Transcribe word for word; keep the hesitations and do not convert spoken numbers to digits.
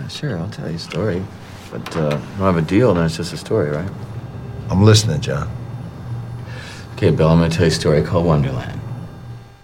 Sure, I'll tell you a story. But uh, if you don't have a deal, then it's just a story, right? I'm listening, John. Okay, Bill, I'm going to tell you a story called Wonderland.